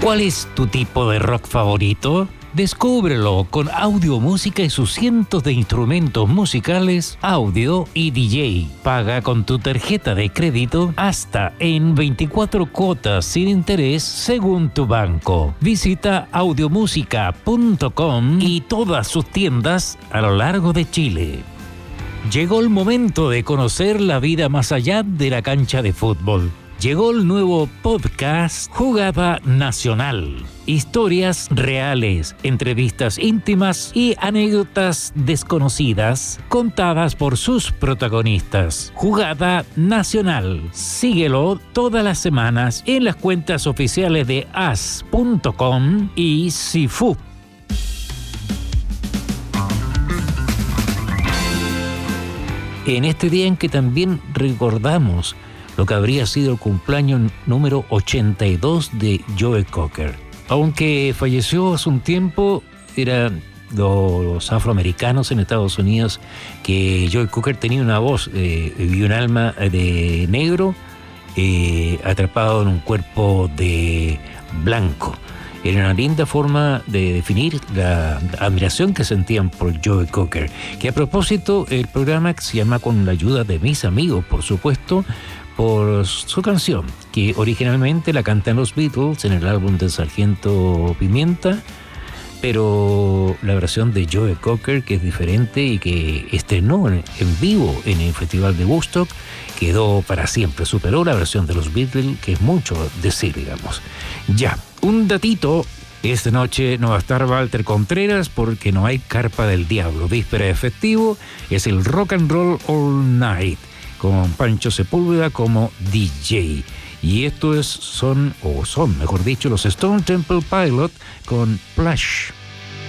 ¿Cuál es tu tipo de rock favorito? Descúbrelo con Audiomúsica y sus cientos de instrumentos musicales, audio y DJ. Paga con tu tarjeta de crédito hasta en 24 cuotas sin interés según tu banco. Visita audiomusica.com y todas sus tiendas a lo largo de Chile. Llegó el momento de conocer la vida más allá de la cancha de fútbol. Llegó el nuevo podcast Jugada Nacional. Historias reales, entrevistas íntimas y anécdotas desconocidas contadas por sus protagonistas. Jugada Nacional. Síguelo todas las semanas en las cuentas oficiales de as.com y Sifu. En este día en que también recordamos lo que habría sido el cumpleaños número 82 de Joe Cocker. Aunque falleció hace un tiempo, eran los afroamericanos en Estados Unidos que Joe Cocker tenía una voz y un alma de negro atrapado en un cuerpo de blanco. Era una linda forma de definir la admiración que sentían por Joe Cocker. Que a propósito, el programa se llama Con la ayuda de mis amigos, por supuesto, por su canción, que originalmente la cantan los Beatles en el álbum de Sargento Pimienta, pero la versión de Joe Cocker, que es diferente y que estrenó en vivo en el Festival de Woodstock, quedó para siempre, superó la versión de los Beatles, que es mucho decir, digamos. Ya, un datito. Esta noche no va a estar Walter Contreras porque no hay Carpa del Diablo. Víspera de festivo, es el Rock and Roll All Night, con Pancho Sepúlveda como DJ. Y esto son, mejor dicho, los Stone Temple Pilots con Plush.